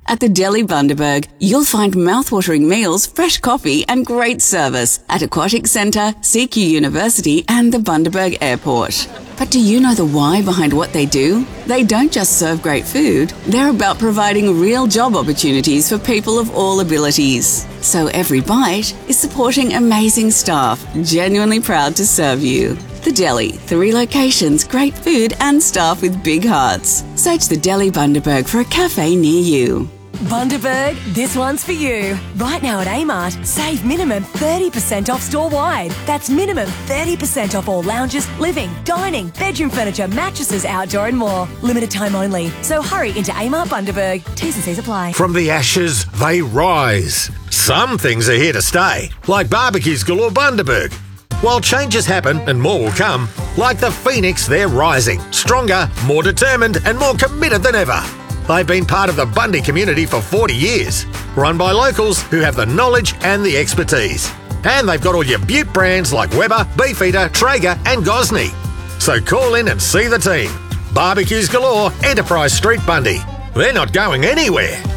At the Deli Bundaberg, you'll find mouthwatering meals, fresh coffee and great service at Aquatic Centre, CQ University and the Bundaberg Airport. But do you know the why behind what they do? They don't just serve great food, they're about providing real job opportunities for people of all abilities. So every bite is supporting amazing staff, genuinely proud to serve you. The Deli, 3 locations, great food and staff with big hearts. Search the Deli Bundaberg for a cafe near you. Bundaberg, this one's for you. Right now at Amart, save minimum 30% off store-wide. That's minimum 30% off all lounges, living, dining, bedroom furniture, mattresses, outdoor and more. Limited time only. So hurry into Amart Bundaberg. T's and C's apply. From the ashes, they rise. Some things are here to stay, like Barbecues Galore Bundaberg. While changes happen and more will come, like the Phoenix, they're rising, stronger, more determined and more committed than ever. They've been part of the Bundy community for 40 years, run by locals who have the knowledge and the expertise. And they've got all your Butte brands like Weber, Beefeater, Traeger and Gosney. So call in and see the team. Barbecues Galore, Enterprise Street, Bundy. They're not going anywhere.